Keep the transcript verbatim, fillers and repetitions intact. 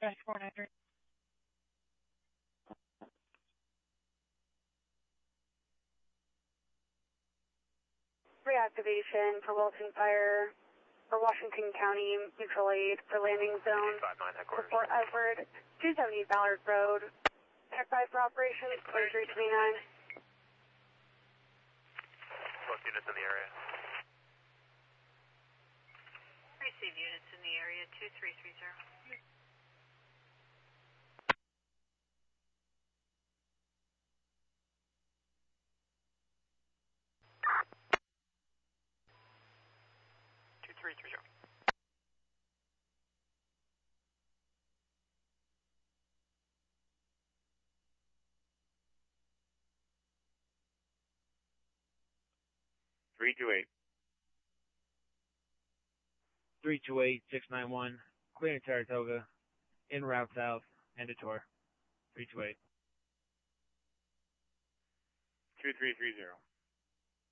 four nine three. Reactivation for Wilson Fire for Washington County Mutual Aid for landing zone. Report Edward, two seventy Ballard Road. Tech five for operations, twenty-three twenty-nine. Both units in the area. Receive units in the area, two three three zero. two three three zero. three two eight. three two eight, six nine one, clearing Saratoga, en route south, end of tour. three two eight. two three three zero.